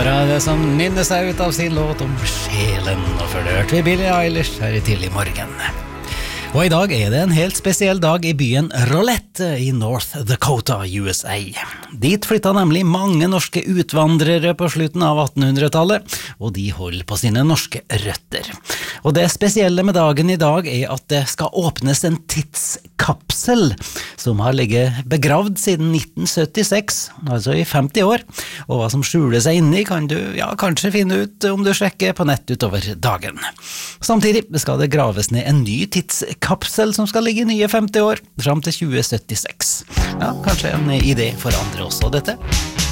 Sahara, det som nynner seg ut av sin låt om sjelen, og før det hørte vi Billie Eilish her i tidlig morgen. Og i dag er det en helt spesiell dag i byen Rolette i North Dakota, USA. Dit flyttet nemlig mange norske utvandrere på slutten av 1800-tallet, og de holder på sine norske røtter. Og det spesielle med dagen i dag er at det skal åpnes en tidskapsel som har ligget begravd siden 1976, altså i 50 år. Og hva som skjuler seg inni kan du kanskje finne ut om du sjekker på nett utover dagen. Samtidig skal det graves ned en ny tidskapsel som skal ligge i nye 50 år, fram til 2076. Ja, kanskje en idé for andre også, dette.